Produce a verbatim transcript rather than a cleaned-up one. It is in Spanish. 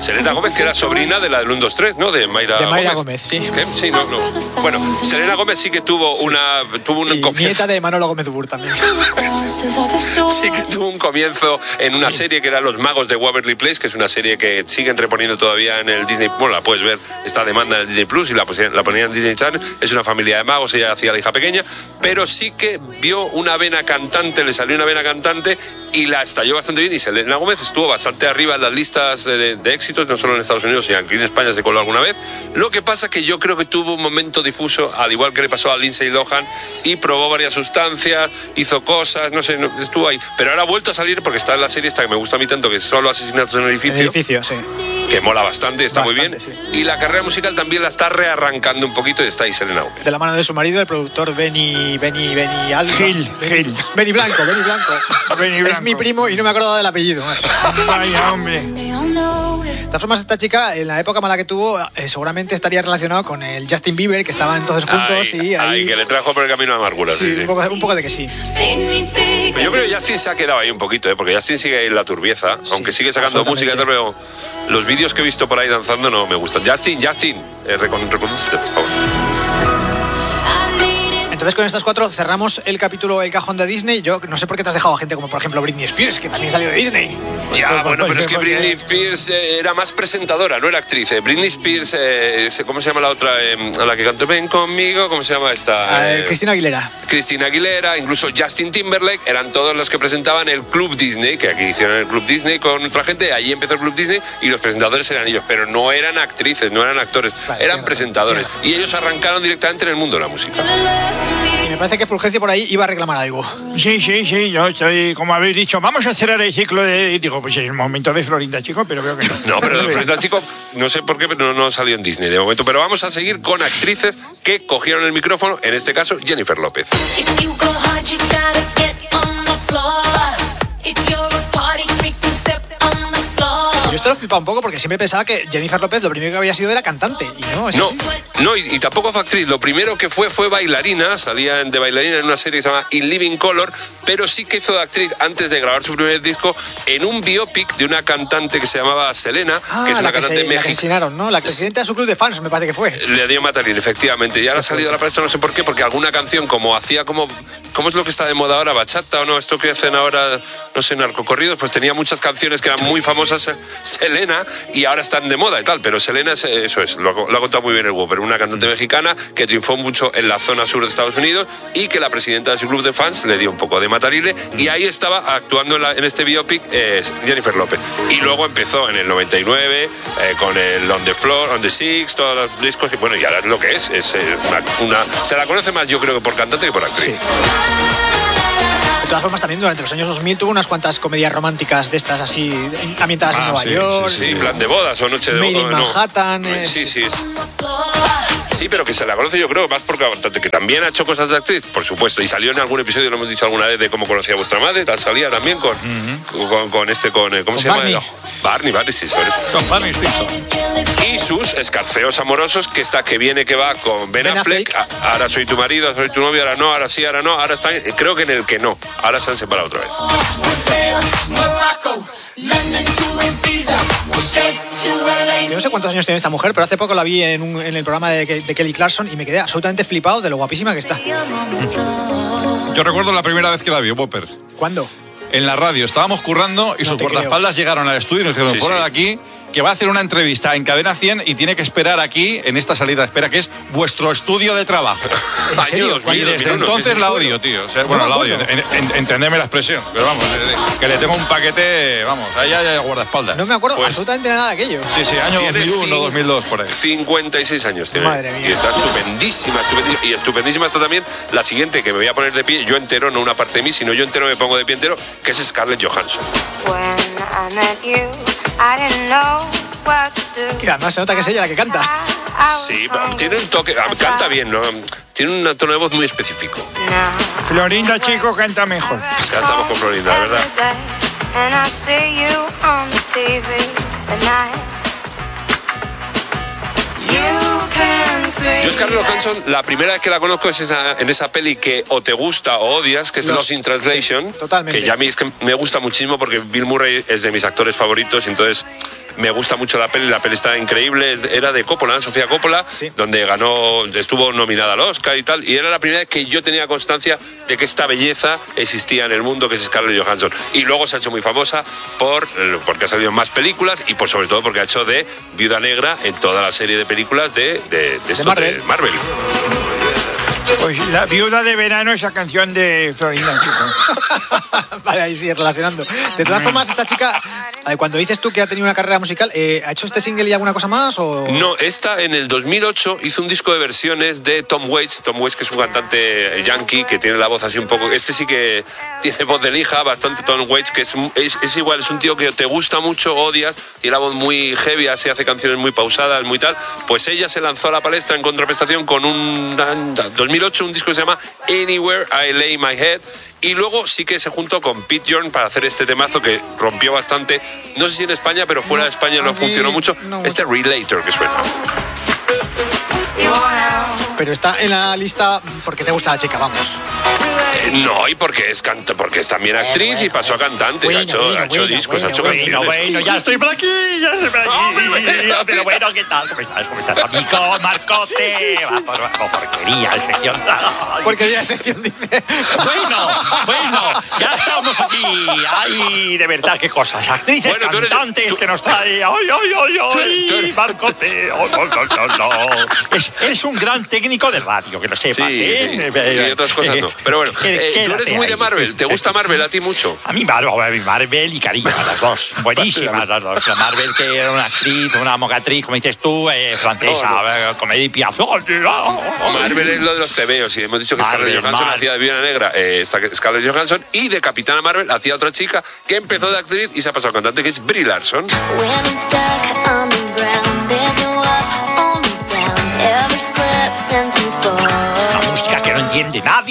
Selena Gómez, que era sobrina de la del uno dos tres, ¿no? De Mayra, de Mayra Gómez. Gómez, sí. ¿Qué? Sí, no, no. Bueno, Selena Gómez sí que tuvo sí. una tuvo un y comienzo. nieta de Manolo Gómez Bur también. Sí que tuvo un comienzo en una serie que era Los Magos de Waverly Place, que es una serie que siguen reponiendo todavía en el Disney. Bueno, la puedes ver, está demanda en el Disney Plus y la, la ponían en Disney Channel. Es una familia de magos, ella hacía la hija pequeña, pero sí que vio una vena cantante, le salió una vena cantante y la estalló bastante bien. Y Selena Gómez estuvo bastante arriba en las listas de, de éxitos, no solo en Estados Unidos, sino aquí en España se coló alguna vez. Lo que pasa que yo creo que tuvo un momento difuso, al igual que le pasó a Lindsay Lohan, y probó varias sustancias, hizo cosas, no sé, no, estuvo ahí. Pero ahora ha vuelto a salir porque está en la serie esta que me gusta a mí tanto, que es Solo asesinatos en el edificio. El edificio, sí. Que mola bastante, está bastante, muy bien. Sí. Y la carrera musical también la está rearrancando un poquito y está ahí Selena Gómez. De la mano de su marido, el productor Benny, Benny, Benny Alba. Gil, Gil. Benny Blanco, Benny Blanco. Benny Blanco. Es mi primo y no me acuerdo del apellido. Vaya, hombre. De todas formas, esta chica, en la época mala que tuvo, eh, seguramente estaría relacionado con el Justin Bieber, que estaban entonces juntos. Ay, y ahí... ay, que le trajo por el camino de amargura. Sí, Sí, sí. Un, poco, un poco de que sí. Pero yo creo que Justin se ha quedado ahí un poquito, ¿eh? Porque Justin sigue en la turbieza, Sí, aunque sigue sacando música y todo, pero los vídeos que he visto por ahí danzando no me gustan. Justin, Justin, eh, recon, recondúcete, por favor. Entonces con estas cuatro cerramos el capítulo El Cajón de Disney. Yo no sé por qué te has dejado a gente como por ejemplo Britney Spears, que también salió de Disney. Ya, bueno, pero es que Britney Spears eh, era más presentadora, no era actriz. Eh. Britney Spears, eh, ¿cómo se llama la otra? Eh, a la que cantó Ven conmigo, ¿cómo se llama esta? Eh, Eh, Cristina Aguilera. Cristina Aguilera, incluso Justin Timberlake, eran todos los que presentaban el Club Disney, que aquí hicieron el Club Disney con otra gente, allí empezó el Club Disney y los presentadores eran ellos, pero no eran actrices, no eran actores, Vale, eran tiene presentadores. razón, Y ellos arrancaron directamente en el mundo de la música. Y me parece que Fulgencio por ahí iba a reclamar algo. Sí, sí, sí, yo estoy, como habéis dicho, vamos a cerrar el ciclo de... Digo, pues es el momento de Florinda, chico, pero veo que no. No, pero Florinda Chico, no sé por qué, pero no, no salió en Disney de momento. Pero vamos a seguir con actrices que cogieron el micrófono, en este caso Jennifer López. Yo esto lo he flipado un poco porque siempre pensaba que Jennifer López lo primero que había sido era cantante. Y no, es No, así. no, y, y tampoco fue actriz. Lo primero que fue fue bailarina, salía en- de bailarina en una serie que se llama In Living Color, pero sí que hizo de actriz antes de grabar su primer disco en un biopic de una cantante que se llamaba Selena, Ah, que es una la que, cantante se, la que mexicana. asesinaron, ¿no? La presidenta de su club de fans, me parece que fue. Le dio Matalín, efectivamente. Y ahora ha salido a la palestra, no sé por qué, porque alguna canción, como hacía como. ¿Cómo es lo que está de moda ahora? ¿Bachata o no? Esto que hacen ahora, no sé, narcocorridos, pues tenía muchas canciones que eran muy famosas, Selena, y ahora están de moda y tal. Pero Selena, es, eso es, lo, ha- lo ha contado muy bien el Whopper, una cantante mexicana que triunfó mucho en la zona sur de Estados Unidos y que la presidenta de su club de fans le dio un poco de matarile. Y ahí estaba actuando en, la- en este biopic eh, Jennifer López. Y luego empezó en el noventa y nueve eh, con el On the Floor, On the Six, todos los discos. Y bueno, y ahora es lo que es. es eh, una, una- se la conoce más, yo creo, que por cantante que por actriz. Sí. De todas formas, también durante los años dos mil tuvo unas cuantas comedias románticas de estas así, ambientadas en Ah, Nueva sí, York. Sí, sí, plan de bodas o noche de Made bodas. in no. Manhattan, eh, Sí, sí. es- Sí, pero que se la conoce yo creo más porque bastante, que también ha hecho cosas de actriz, por supuesto, y salió en algún episodio, lo hemos dicho alguna vez, de cómo conocía a vuestra madre, tal, salía también con, con, con este, con, eh, ¿cómo Con se Barney. llama? Barney, Barney, sí, sobre todo. Con Barney Stinson. Y sus escarceos amorosos, que está, que viene, que va con Ben, Ben Affleck, Affleck. a- ahora soy tu marido, ahora soy tu novio, ahora no, ahora sí, ahora no, ahora están, creo que en el que no, ahora se han separado otra vez. Yo no sé cuántos años tiene esta mujer, pero hace poco la vi en, un- en el programa de, de Kelly Clarkson y me quedé absolutamente flipado de lo guapísima que está. Yo recuerdo la primera vez que la vi, Whopper. ¿Cuándo? En la radio estábamos currando y No sus te creo. guardaespaldas llegaron al estudio y nos dijeron, Sí, fuera sí. de aquí, que va a hacer una entrevista en Cadena cien y tiene que esperar aquí, en esta salida de espera, que es vuestro estudio de trabajo. ¿En Año serio? dos mil, Y dos mil desde uno, entonces sí, sí. la odio, tío. O sea, bueno, me la odio, acuerdo. en- en- entendeme la expresión. Pero vamos, eh, que le tengo un paquete, vamos, ahí hay guardaespaldas. No me acuerdo Pues- absolutamente nada de aquello. Sí, sí, año Tiene dos mil uno, cin- dos mil dos, por ahí. cincuenta y seis años tiene. Madre mía. Y está estupendísima, estupendísima. Y estupendísima está también la siguiente, que me voy a poner de pie, yo entero, no una parte de mí, sino yo entero me pongo de pie entero, que es Scarlett Johansson. When I met you, I didn't know what to do. Y además se nota que es ella la que canta. Sí, tiene un toque, canta bien, ¿no? Tiene un tono de voz muy específico. Florinda, chico, canta mejor. Ya estamos con Florinda, ¿verdad? And I see you on the T V at night. You can see Yo Scarlett Johansson, la primera vez que la conozco es esa- en esa peli que o te gusta o odias, que es Los- Lost in Translation. sí, totalmente. Que ya a mí es que me gusta muchísimo porque Bill Murray es de mis actores favoritos, y entonces me gusta mucho la peli, la peli está increíble, era de Coppola, ¿no? Sofía Coppola, sí. Donde ganó, estuvo nominada al Oscar y tal, y era la primera vez que yo tenía constancia de que esta belleza existía en el mundo, que es Scarlett Johansson. Y luego se ha hecho muy famosa por, porque ha salido en más películas y por sobre todo porque ha hecho de Viuda Negra en toda la serie de películas de, de, de, esto, de Marvel. De Marvel. Pues La Viuda de Verano, esa canción de Florinda Chico. Vale, ahí sí, relacionando. De todas formas, esta chica, cuando dices tú que ha tenido una carrera musical, eh, ¿ha hecho este single y alguna cosa más? O... No, esta en el dos mil ocho hizo un disco de versiones de Tom Waits. Tom Waits, que es un cantante yankee que tiene la voz así un poco... Este sí que tiene voz de lija, bastante Tom Waits, que es, es, es igual, es un tío que te gusta mucho, odias, tiene la voz muy heavy, así hace canciones muy pausadas, muy tal. Pues ella se lanzó a la palestra en contraprestación con un... dos mil ocho, un disco que se llama Anywhere I Lay My Head, y luego sí que se juntó con Pete Yorn para hacer este temazo que rompió bastante, no sé si en España, pero fuera de España no funcionó mucho, este Relator que suena. Pero está en la lista porque te gusta la chica, vamos. Eh, no, y porque es canta, porque es también actriz bueno, y pasó a cantante. Bueno, ha hecho, bueno, ha hecho bueno, discos, bueno, ha hecho bueno, canciones. Bueno, ya estoy por aquí, ya estoy por aquí. Oh, pero bueno, ¿qué tal? ¿Cómo estás? ¿Cómo estás, amigo? Marcote. Sí, sí, sí. Va por, por porquería de sección. Porquería de sección, dice. Bueno, bueno, ya estamos aquí. Ay, de verdad, qué cosas. Actrices, bueno, cantantes eres, tú... que nos trae. Ay, ay, ay, ay, tú eres... Marcote. Oh, no, no, no, no. Es, eres un gran técnico de radio, que lo sepas, sí, ¿eh? Sí. Y otras cosas no. Pero bueno, eh, tú eres muy de Marvel. ¿Te gusta Marvel a ti mucho? A mí Marvel y cariño, las dos. Buenísimas las dos. La Marvel, que era una actriz, una mocatriz, como dices tú, eh, francesa, no, no. comedia y piazón. Marvel es lo de los tebeos. Y hemos dicho que Marvel, Scarlett Johansson Marvel. hacía de Viuda Negra, eh, Scarlett Johansson, y de Capitana Marvel hacía otra chica que empezó de actriz y se ha pasado a cantante, que es Brie Larson. Una música que no entiende nadie.